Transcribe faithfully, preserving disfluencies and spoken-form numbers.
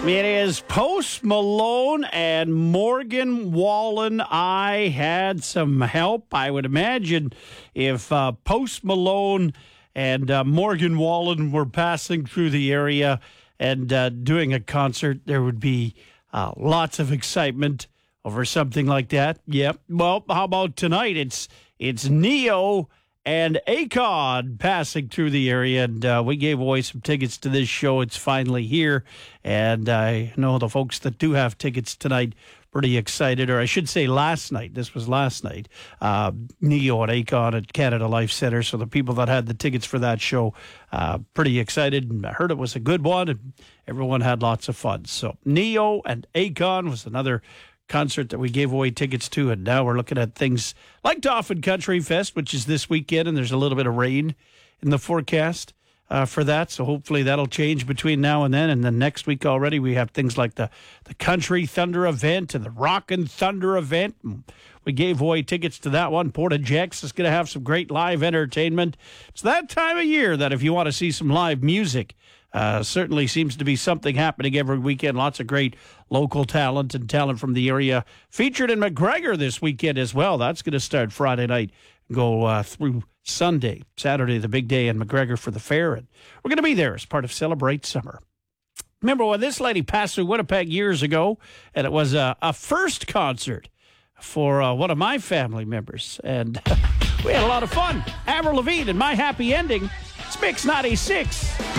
It is Post Malone and Morgan Wallen. I had some help. I would imagine if uh, Post Malone and uh, Morgan Wallen were passing through the area and uh, doing a concert, there would be uh, lots of excitement over something like that. Yep. Well, how about tonight? It's it's Neo and Akon passing through the area, and uh, we gave away some tickets to this show. It's finally here, and I know the folks that do have tickets tonight pretty excited, or I should say last night. This was last night. Uh, Neo and Akon at Canada Life Centre, so the people that had the tickets for that show, uh, pretty excited, and I heard it was a good one, and everyone had lots of fun. So Neo and Akon was another concert that we gave away tickets to, and now we're looking at things like Dauphin Country Fest, which is this weekend, and there's a little bit of rain in the forecast uh, for that, so hopefully that'll change between now and then. And then next week already we have things like the, the Country Thunder event and the Rockin' Thunder event. We gave away tickets to that one. Portagex is going to have some great live entertainment. It's that time of year that if you want to see some live music, Uh, certainly seems to be something happening every weekend. Lots of great local talent and talent from the area featured in McGregor this weekend as well. That's going to start Friday night, go uh, through Sunday, Saturday, the big day in McGregor for the fair. And we're going to be there as part of Celebrate Summer. Remember when this lady passed through Winnipeg years ago, and it was a, a first concert for uh, one of my family members. And we had a lot of fun. Avril Lavigne and My Happy Ending. It's Mix ninety-six.